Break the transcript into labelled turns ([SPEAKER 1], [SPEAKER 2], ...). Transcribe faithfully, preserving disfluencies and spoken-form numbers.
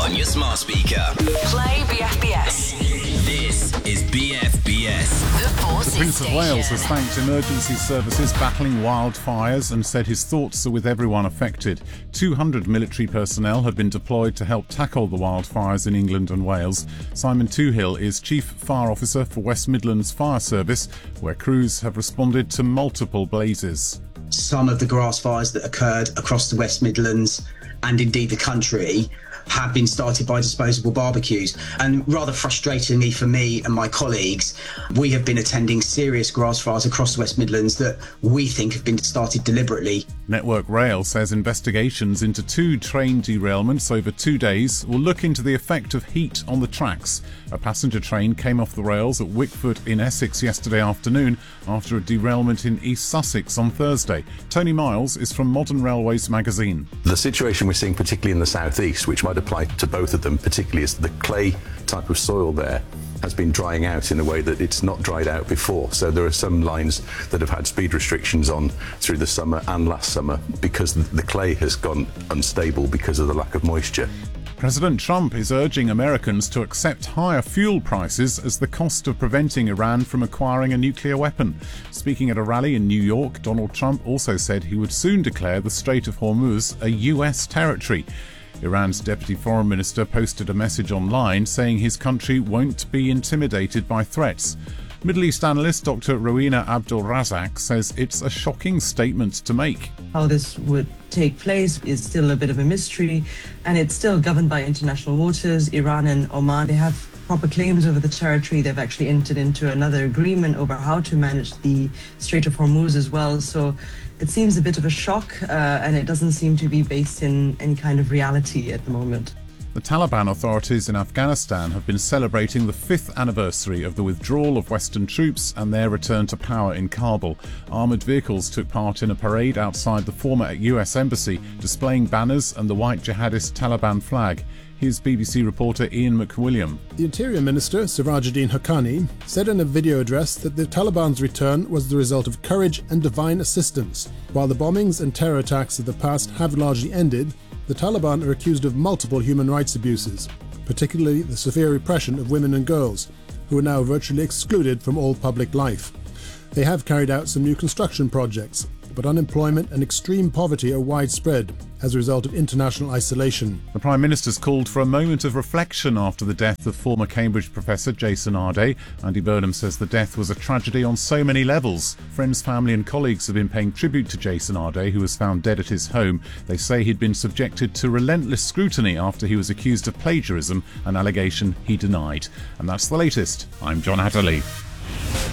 [SPEAKER 1] on your smart speaker.
[SPEAKER 2] Play B F B S.
[SPEAKER 1] This is B F B S.
[SPEAKER 2] The Forces
[SPEAKER 3] Prince of
[SPEAKER 2] Station.
[SPEAKER 3] Wales has thanked emergency services battling wildfires and said his thoughts are with everyone affected. two hundred military personnel have been deployed to help tackle the wildfires in England and Wales. Simon Toohill is Chief Fire Officer for West Midlands Fire Service, where crews have responded to multiple blazes.
[SPEAKER 4] Some of the grass fires that occurred across the West Midlands and indeed the country have been started by disposable barbecues. And rather frustratingly for me and my colleagues, we have been attending serious grass fires across the West Midlands that we think have been started deliberately.
[SPEAKER 3] Network Rail says investigations into two train derailments over two days will look into the effect of heat on the tracks. A passenger train came off the rails at Wickford in Essex yesterday afternoon after a derailment in East Sussex on Thursday. Tony Miles is from Modern Railways magazine.
[SPEAKER 5] The situation we're seeing, particularly in the southeast, which might apply to both of them, particularly is the clay type of soil there has been drying out in a way that it's not dried out before. So there are some lines that have had speed restrictions on through the summer and last summer because the clay has gone unstable because of the lack of moisture.
[SPEAKER 3] President Trump is urging Americans to accept higher fuel prices as the cost of preventing Iran from acquiring a nuclear weapon. Speaking at a rally in New York, Donald Trump also said he would soon declare the Strait of Hormuz a U S territory. Iran's deputy foreign minister posted a message online saying his country won't be intimidated by threats. Middle East analyst Doctor Rowena Abdul-Razak says it's a shocking statement to make.
[SPEAKER 6] How this would take place is still a bit of a mystery, and it's still governed by international waters. Iran and Oman, they have proper claims over the territory. They've actually entered into another agreement over how to manage the Strait of Hormuz as well. So it seems a bit of a shock, uh, and it doesn't seem to be based in any kind of reality at the moment.
[SPEAKER 3] The Taliban authorities in Afghanistan have been celebrating the fifth anniversary of the withdrawal of Western troops and their return to power in Kabul. Armoured vehicles took part in a parade outside the former U S embassy, displaying banners and the white jihadist Taliban flag. Here's B B C reporter Ian McWilliam.
[SPEAKER 7] The Interior Minister, Sirajuddin Haqqani, said in a video address that the Taliban's return was the result of courage and divine assistance. While the bombings and terror attacks of the past have largely ended, the Taliban are accused of multiple human rights abuses, particularly the severe repression of women and girls, who are now virtually excluded from all public life. They have carried out some new construction projects, but unemployment and extreme poverty are widespread as a result of international isolation.
[SPEAKER 3] The Prime Minister's called for a moment of reflection after the death of former Cambridge professor Jason Arday. Andy Burnham says the death was a tragedy on so many levels. Friends, family and colleagues have been paying tribute to Jason Arday, who was found dead at his home. They say he'd been subjected to relentless scrutiny after he was accused of plagiarism, an allegation he denied. And that's the latest. I'm John Hatterley.